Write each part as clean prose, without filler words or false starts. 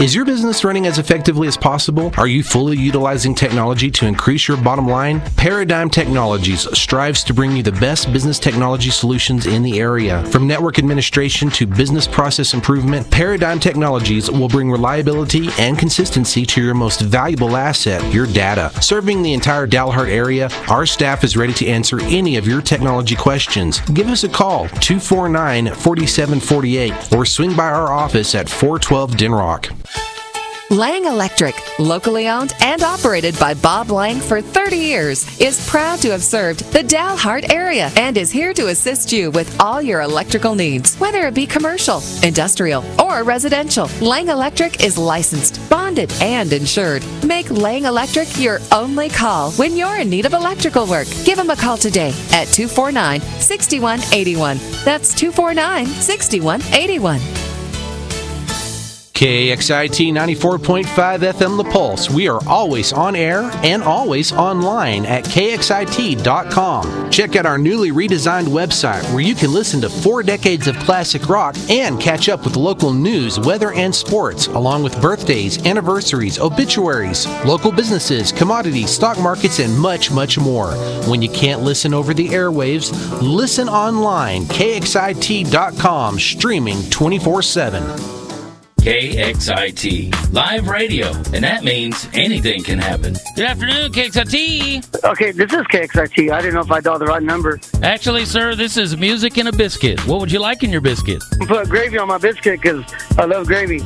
Is your business running as effectively as possible? Are you fully utilizing technology to increase your bottom line? Paradigm Technologies strives to bring you the best business technology solutions in the area. From network administration to business process improvement, Paradigm Technologies will bring reliability and consistency to your most valuable asset, your data. Serving the entire Dalhart area, our staff is ready to answer any of your technology questions. Give us a call, 249-4748, or swing by our office at 412 Denrock. Lang Electric, locally owned and operated by Bob Lang for 30 years, is proud to have served the Dalhart area and is here to assist you with all your electrical needs, whether it be commercial, industrial, or residential. Lang Electric is licensed, bonded, and insured. Make Lang Electric your only call when you're in need of electrical work. Give them a call today at 249-6181. That's 249-6181. KXIT 94.5 FM The Pulse. We are always on air and always online at KXIT.com. Check out our newly redesigned website where you can listen to 4 decades of classic rock and catch up with local news, weather, and sports, along with birthdays, anniversaries, obituaries, local businesses, commodities, stock markets, and much, much more. When you can't listen over the airwaves, listen online. KXIT.com, streaming 24/7. KXIT, live radio, and that means anything can happen. Good afternoon, KXIT. Okay, this is KXIT. I didn't know if I dialed the right number. Actually, sir, this is music and a biscuit. What would you like in your biscuit? Put gravy on my biscuit because I love gravy.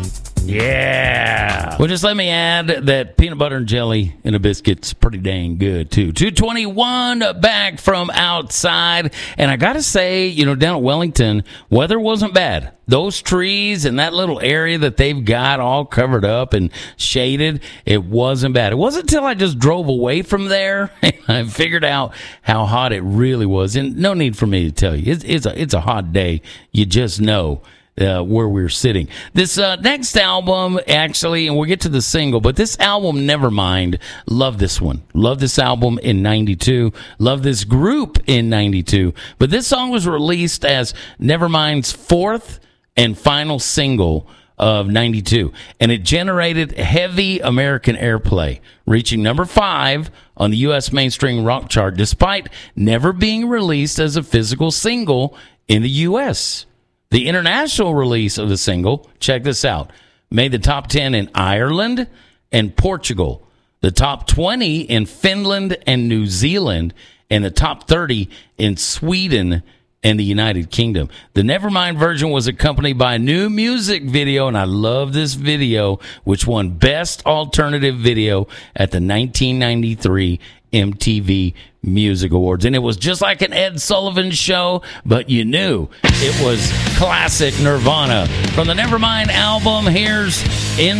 Yeah. Well, just let me add that peanut butter and jelly in a biscuit's pretty dang good, too. 221 back from outside. And I got to say, down at Wellington, weather wasn't bad. Those trees and that little area that they've got all covered up and shaded, it wasn't bad. It wasn't until I just drove away from there and I figured out how hot it really was. And no need for me to tell you. It's a hot day. You just know. Where we're sitting. This next album, actually, and we'll get to the single, but this album, Nevermind, love this one. Love this album in 92. Love this group in 92. But this song was released as Nevermind's 4th and final single of 92. And it generated heavy American airplay, reaching number 5 on the U.S. mainstream rock chart, despite never being released as a physical single in the U.S. The international release of the single, check this out, made the top 10 in Ireland and Portugal, the top 20 in Finland and New Zealand, and the top 30 in Sweden and the United Kingdom. The Nevermind version was accompanied by a new music video, and I love this video, which won Best Alternative Video at the 1993 MTV Music Awards. And it was just like an Ed Sullivan show, but you knew it was classic Nirvana. From the Nevermind album, here's In